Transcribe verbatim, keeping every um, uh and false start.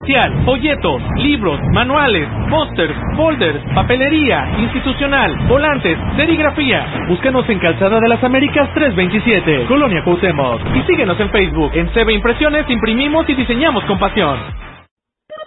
comercial, folletos, libros, manuales, pósters, folders, papelería, institucional, volantes, serigrafía. Búscanos en Calzada de las Américas trescientos veintisiete, Colonia Cuauhtémoc. Y síguenos en Facebook. En C B Impresiones imprimimos y diseñamos con pasión.